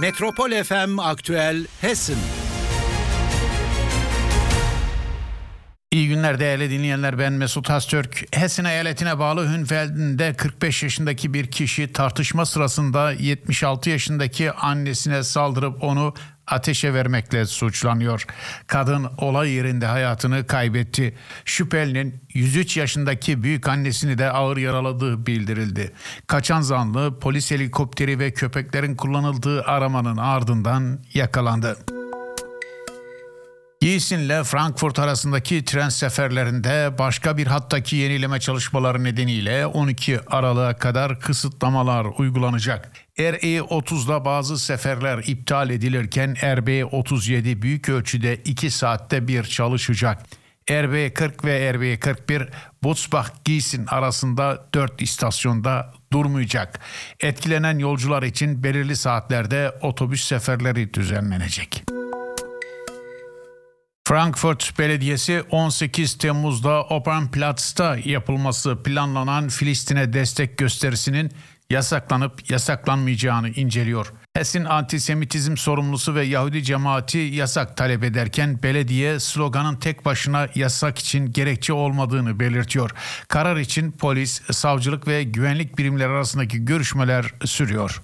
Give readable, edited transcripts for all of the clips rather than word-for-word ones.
Metropol FM Aktüel Hessen. İyi günler değerli dinleyenler, ben Mesut Öztürk. Hessen eyaletine bağlı Hünfeld'de 45 yaşındaki bir kişi tartışma sırasında 76 yaşındaki annesine saldırıp onu ateşe vermekle suçlanıyor. Kadın olay yerinde hayatını kaybetti. Şüphelinin 103 yaşındaki büyük annesini de ağır yaraladığı bildirildi. Kaçan zanlı polis helikopteri ve köpeklerin kullanıldığı aramanın ardından yakalandı. Gießen ile Frankfurt arasındaki tren seferlerinde başka bir hattaki yenileme çalışmaları nedeniyle 12 Aralık'a kadar kısıtlamalar uygulanacak. RE30'da bazı seferler iptal edilirken RB37 büyük ölçüde 2 saatte bir çalışacak. RB40 ve RB41 Butzbach-Gießen arasında 4 istasyonda durmayacak. Etkilenen yolcular için belirli saatlerde otobüs seferleri düzenlenecek. Frankfurt Belediyesi 18 Temmuz'da Opernplatz'ta yapılması planlanan Filistin'e destek gösterisinin yasaklanıp yasaklanmayacağını inceliyor. Hessen antisemitizm sorumlusu ve Yahudi cemaati yasak talep ederken belediye sloganın tek başına yasak için gerekçe olmadığını belirtiyor. Karar için polis, savcılık ve güvenlik birimleri arasındaki görüşmeler sürüyor.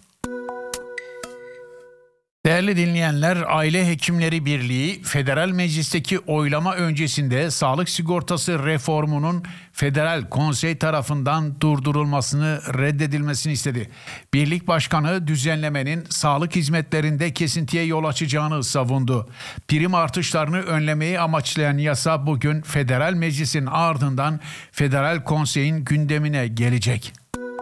Değerli dinleyenler, Aile Hekimleri Birliği, Federal Meclis'teki oylama öncesinde sağlık sigortası reformunun Federal Konsey tarafından durdurulmasını, reddedilmesini istedi. Birlik Başkanı düzenlemenin sağlık hizmetlerinde kesintiye yol açacağını savundu. Prim artışlarını önlemeyi amaçlayan yasa bugün Federal Meclis'in ardından Federal Konsey'in gündemine gelecek.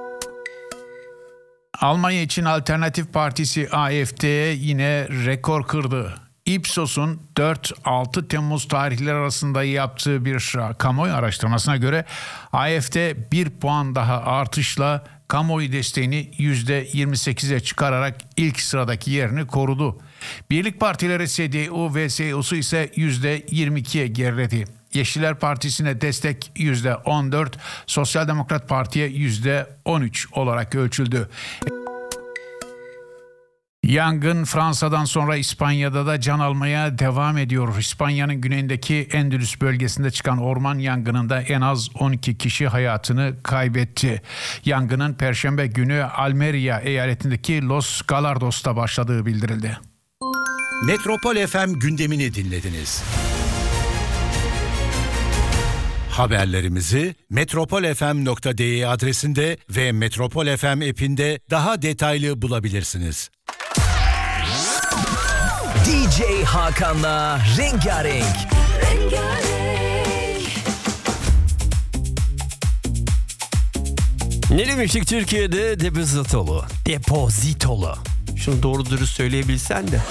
Almanya için Alternatif Partisi AfD yine rekor kırdı. Ipsos'un 4-6 Temmuz tarihleri arasında yaptığı bir kamuoyu araştırmasına göre AfD 1 puan daha artışla kamuoyu desteğini %28'e çıkararak ilk sıradaki yerini korudu. Birlik partileri CDU ve CSU ise %22'ye geriledi. Yeşiller Partisi'ne destek %14, Sosyal Demokrat Parti'ye %13 olarak ölçüldü. Yangın Fransa'dan sonra İspanya'da da can almaya devam ediyor. İspanya'nın güneyindeki Endülüs bölgesinde çıkan orman yangınında en az 12 kişi hayatını kaybetti. Yangının Perşembe günü Almeria eyaletindeki Los Galardos'ta başladığı bildirildi. Metropol FM gündemini dinlediniz. Haberlerimizi metropolfm.de adresinde ve Metropol FM app'inde daha detaylı bulabilirsiniz. DJ Hakan'la Rengarenk. Ne demiştik Türkiye'de? Depozitolu. Şunu doğru dürüst söyleyebilsen de.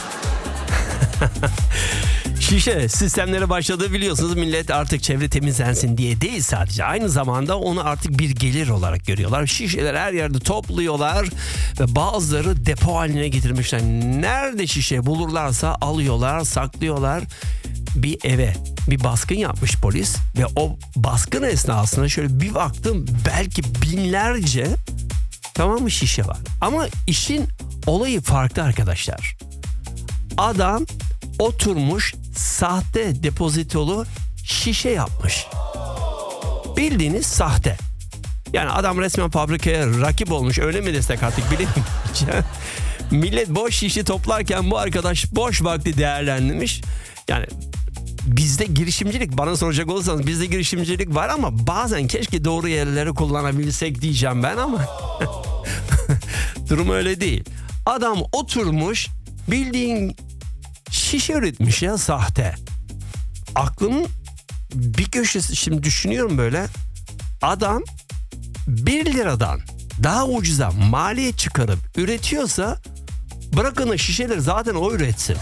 Şişe sistemlere başladığı biliyorsunuz. Millet artık çevre temizlensin diye değil sadece. Aynı zamanda onu artık bir gelir olarak görüyorlar. Şişeler her yerde topluyorlar ve bazıları depo haline getirmişler. Nerede şişe bulurlarsa alıyorlar, saklıyorlar. Bir eve bir baskın yapmış polis ve o baskın esnasında şöyle bir baktım, belki binlerce, tamam mı, şişe var. Ama işin olayı farklı arkadaşlar. Adam oturmuş sahte depozitolu şişe yapmış. Bildiğiniz sahte. Yani adam resmen fabrikaya rakip olmuş, öyle mi desek artık bilemeyeceğim. Millet boş şişe toplarken bu arkadaş boş vakti değerlendirmiş. Yani bizde girişimcilik, bana soracak olursanız bizde girişimcilik var ama bazen keşke doğru yerleri kullanabilsek diyeceğim ben ama durum öyle değil. Adam oturmuş bildiğin şişe üretmiş ya, sahte. Aklımın bir köşesi, şimdi düşünüyorum böyle. Adam 1 liradan daha ucuza maliyet çıkarıp üretiyorsa bırakın o şişeleri zaten o üretsin.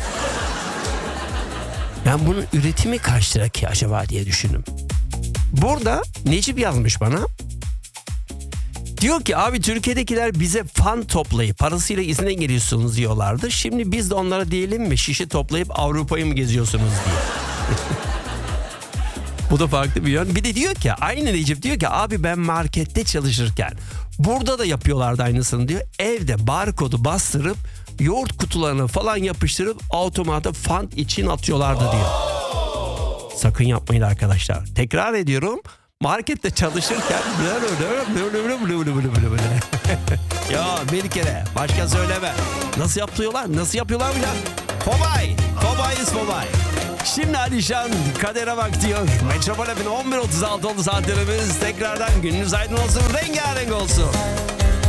Ben bunun üretimi kaç lira ki acaba diye düşündüm. Burada Necip yazmış bana. Diyor ki abi, Türkiye'dekiler bize fan toplayıp parasıyla izine geliyorsunuz diyorlardı. Şimdi biz de onlara diyelim mi, şişe toplayıp Avrupa'yı mı geziyorsunuz diye. Bu da farklı bir yön. Bir de diyor ki, aynı Necip diyor ki abi ben markette çalışırken burada da yapıyorlardı aynısını diyor. Evde barkodu bastırıp yoğurt kutularını falan yapıştırıp automata fant için atıyorlardı diyor. Sakın yapmayın arkadaşlar. Tekrar ediyorum. Markette çalışırken ya bir kere başka söyleme. Nasıl yapıyorlar? Nasıl yapıyorlar mı ya? Fobay. Fobay is fobay. Şimdi Alişan kadere bak diyor. Metropol FM 11.36 oldu saatlerimiz. Tekrardan gününüz aydın olsun. Rengarenk olsun.